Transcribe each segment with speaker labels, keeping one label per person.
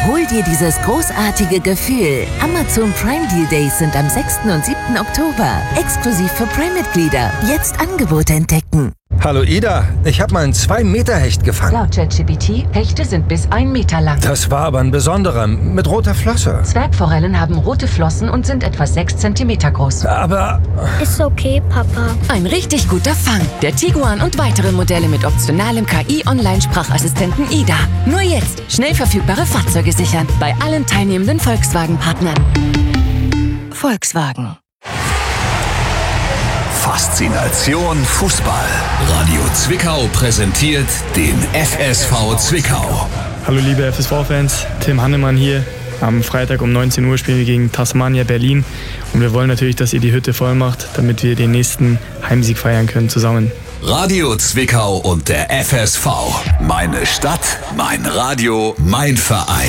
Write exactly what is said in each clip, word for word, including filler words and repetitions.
Speaker 1: Hol dir dieses großartige Gefühl. Amazon Prime Deal Days sind am sechsten und siebten Oktober. Exklusiv für Prime-Mitglieder. Jetzt Angebote entdecken.
Speaker 2: Hallo Ida, ich habe mal einen zwei Meter Hecht gefangen.
Speaker 3: Laut ChatGPT, Hechte sind bis ein Meter lang.
Speaker 2: Das war aber ein besonderer, mit roter Flosse.
Speaker 3: Zwergforellen haben rote Flossen und sind etwa sechs Zentimeter groß.
Speaker 2: Aber...
Speaker 4: Ist okay, Papa.
Speaker 5: Ein richtig guter Fang. Der Tiguan und weitere Modelle mit optionalem K I-Online-Sprachassistenten Ida. Nur jetzt schnell verfügbare Fahrzeuge sichern. Bei allen teilnehmenden Volkswagen-Partnern. Volkswagen.
Speaker 6: Faszination Fußball. Radio Zwickau präsentiert den F S V Zwickau.
Speaker 7: Hallo liebe F S V-Fans, Tim Hannemann hier. Am Freitag um neunzehn Uhr spielen wir gegen Tasmania Berlin und wir wollen natürlich, dass ihr die Hütte voll macht, damit wir den nächsten Heimsieg feiern können zusammen.
Speaker 6: Radio Zwickau und der F S V. Meine Stadt, mein Radio, mein Verein.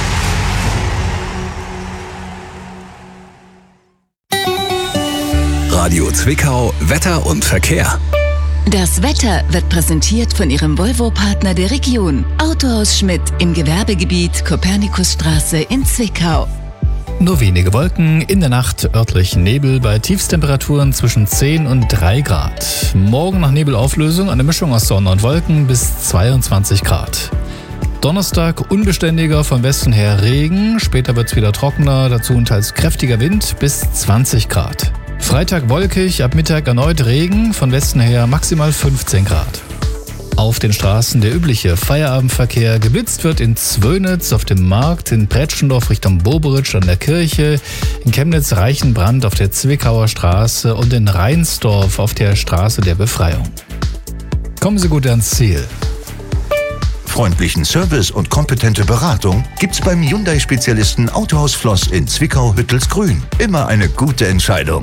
Speaker 6: Radio Zwickau, Wetter und Verkehr.
Speaker 5: Das Wetter wird präsentiert von Ihrem Volvo-Partner der Region. Autohaus Schmidt im Gewerbegebiet Kopernikusstraße in Zwickau.
Speaker 8: Nur wenige Wolken, in der Nacht örtlich Nebel bei Tiefstemperaturen zwischen zehn und drei Grad. Morgen nach Nebelauflösung eine Mischung aus Sonne und Wolken bis zweiundzwanzig Grad. Donnerstag unbeständiger, von Westen her Regen, später wird es wieder trockener, dazu ein teils kräftiger Wind bis zwanzig Grad. Freitag wolkig, ab Mittag erneut Regen, von Westen her maximal fünfzehn Grad. Auf den Straßen der übliche Feierabendverkehr. Geblitzt wird in Zwönitz auf dem Markt, in Pretschendorf Richtung Boberitsch an der Kirche, in Chemnitz Reichenbrand auf der Zwickauer Straße und in Reinsdorf auf der Straße der Befreiung. Kommen Sie gut ans Ziel.
Speaker 9: Freundlichen Service und kompetente Beratung gibt's beim Hyundai-Spezialisten Autohaus Floss in Zwickau-Hüttelsgrün. Immer eine gute Entscheidung.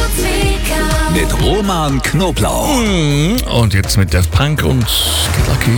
Speaker 6: Mit Roman Knoblauch.
Speaker 10: Und jetzt mit Daft Punk und Get Lucky.